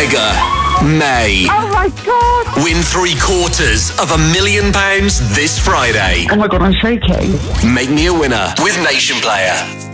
Mega May. Oh my God. Win £750,000 this Friday. Oh my God, I'm shaking. Make me a winner with Nation Player.